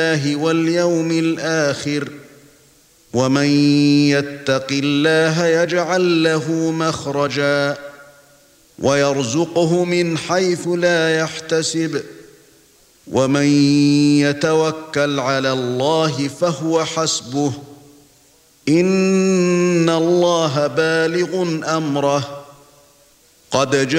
واليوم الآخر ومن يتق الله يجعل له مخرجا ويرزقه من حيث لا يحتسب ومن يتوكل على الله فهو حسبه إن الله بالغ أمره قد